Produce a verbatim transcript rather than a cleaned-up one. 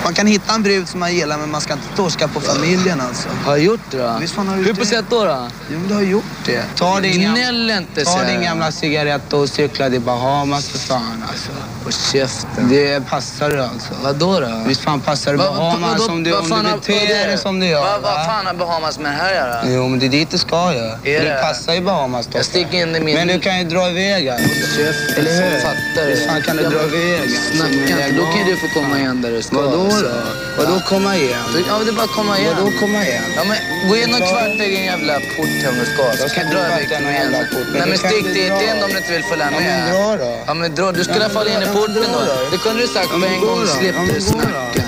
Man kan hitta en brud som man gillar, men man ska inte torska på familjen alltså. Har jag gjort det då? Visst fan har du Hur gjort på det? sätt då då? Jo, men du har gjort det. Ta din, Gnäll inte, ta din gamla cigarett och cykla till Bahamas för fan alltså. På käften. Det passar du alltså. Vadå då? Visst fan passar du Va- Bahamas vadå- om du, vad om fan du har- beter vad är dig det? som du gör. Va- Vad va? fan har Bahamas med det här att göra? Jo, men det är dit du ska ju. Är Det det? passar ju Bahamas då. Jag sticker in i min... Men du kan ju dra iväg alltså. Käften, Eller hur? som fattar det. Visst fan kan du dra iväg alltså. Snacka inte, då kan ju du få komma igen där du ska. Vadå alltså. då? Vadå komma igen? Du- Ja, men det är bara att komma igen. Vadå komma igen? Ja, men gå in och kvarta i din jävla port hem du ska. Så Jag ska kan du dra inte iväg kvarta till i mig någon igen. jävla port, men Nej, men du kan stick inte dit dra. in om du inte vill följa Ja, med. men dra då. Ja, men dra. Du skulle Ja, ha fallit in i men porten dra då. då. Det kunde du sagt Ja, på men en gå gång. då. Slipp Ja, men du gå då. snacka.